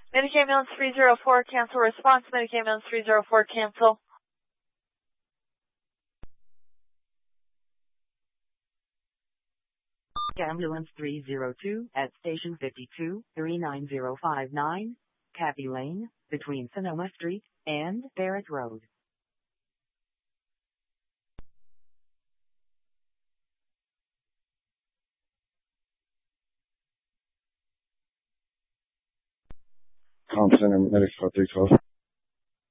Medicaid ambulance 304, cancel response. Medicaid ambulance 304, cancel. Ambulance 302 at Station 52, 39059, Cappy Lane, between Sonoma Street and Barrett Road. Comm Center, Medic 312.